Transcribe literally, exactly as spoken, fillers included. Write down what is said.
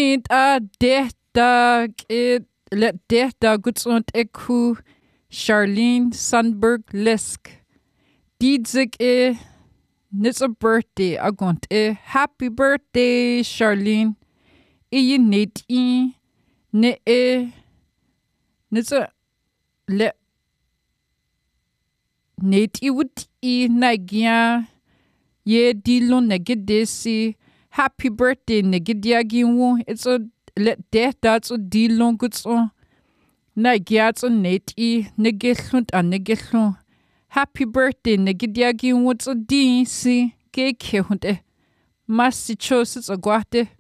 it a dehta it let dehta gutsont eku Charlene Sandberg Lisk. Didzik e nits a birthday agont e happy birthday Charlene. E net e ne e nits a le net e would e nagia ye dilon negedesi happy birthday negediaginwo. It's a let death that's a dilon gutso nagiats a net e negehlunt a negehlu. Happy birthday negediaginwo a di si ke kehunte. Masi chose it's a guate.